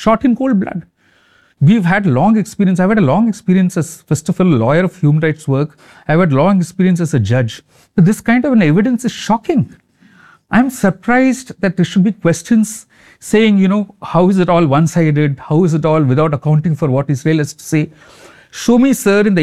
shot in cold blood. We've had long experience. I've had a long experience as, first of all, a lawyer of human rights work. I've had long experience as a judge. But this kind of an evidence is shocking. I'm surprised that there should be questions saying, how is it all one-sided? How is it all without accounting for what Israel has to say? Show me, sir, in the